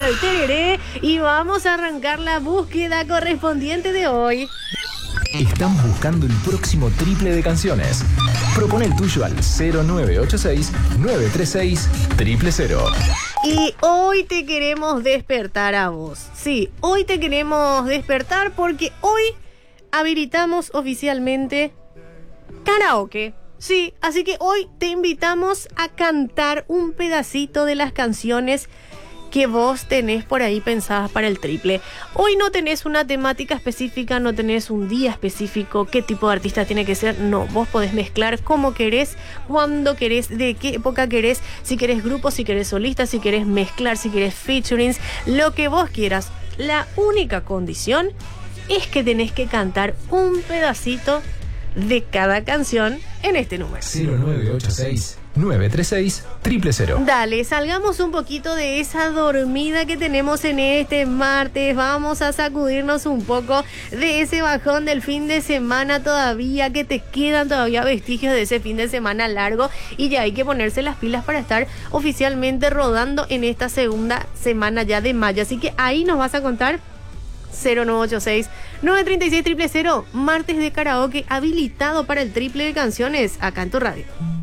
al tereré y vamos a arrancar la búsqueda correspondiente de hoy. Estamos buscando el próximo triple de canciones. Propone el tuyo al 0986-936-000. Y hoy te queremos despertar a vos. Sí, hoy te queremos despertar porque hoy habilitamos oficialmente karaoke. Sí, así que hoy te invitamos a cantar un pedacito de las canciones que vos tenés por ahí pensadas para el triple. Hoy no tenés una temática específica, no tenés un día específico, qué tipo de artista tiene que ser. No, vos podés mezclar como querés, cuando querés, de qué época querés, si querés grupo, si querés solista, si querés mezclar, si querés featurings, lo que vos quieras. La única condición es que tenés que cantar un pedacito de cada canción en este número. 0986-936-000. Dale, salgamos un poquito de esa dormida que tenemos en este martes. Vamos a sacudirnos un poco de ese bajón del fin de semana todavía, que te quedan todavía vestigios de ese fin de semana largo y ya hay que ponerse las pilas para estar oficialmente rodando en esta segunda semana ya de mayo. Así que ahí nos vas a contar 0986-936-000, martes de karaoke habilitado para el triple de canciones acá en tu radio.